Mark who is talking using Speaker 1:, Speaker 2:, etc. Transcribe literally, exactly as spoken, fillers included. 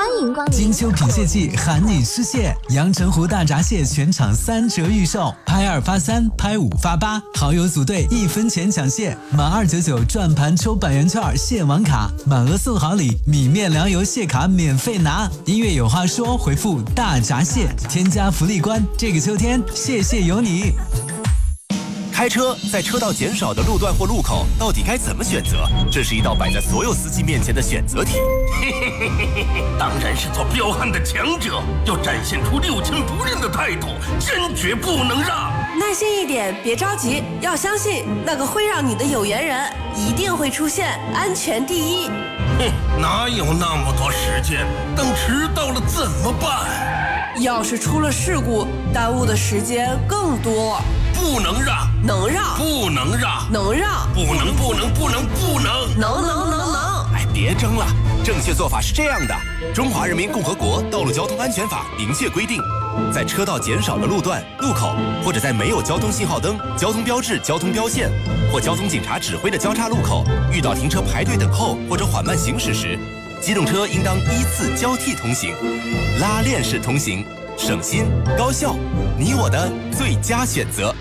Speaker 1: 迎光临。
Speaker 2: 精修品蟹季喊你吃蟹，阳澄湖大闸蟹全场三折预售，拍二发三，拍五发八，好友组队一分钱抢蟹，满二九九转盘抽百元券蟹网卡，满额送好礼，米面粮油蟹卡免费拿。音乐有话说，回复大闸蟹，添加福利关，这个秋天蟹蟹有你。
Speaker 3: 开车在车道减少的路段或路口，到底该怎么选择？这是一道摆在所有司机面前的选择题。
Speaker 4: 嘿嘿嘿嘿嘿嘿，当然是做彪悍的强者，要展现出六亲不认的态度，坚决不能让。
Speaker 5: 耐心一点，别着急，要相信那个会让你的有缘人一定会出现，安全第一。
Speaker 4: 哼，哪有那么多时间？等迟到了怎么办？
Speaker 5: 要是出了事故，耽误的时间更多。
Speaker 4: 不能让，
Speaker 5: 能让，
Speaker 4: 不能让，
Speaker 5: 能让，
Speaker 4: 不能不能不能不能，
Speaker 5: 能能能能。
Speaker 3: 哎，别争了，正确做法是这样的：《中华人民共和国道路交通安全法》明确规定，在车道减少的路段、路口，或者在没有交通信号灯、交通标志、交通标线或交通警察指挥的交叉路口，遇到停车排队等候或者缓慢行驶时，机动车应当依次交替通行，拉链式通行，省心高效，你我的最佳选择。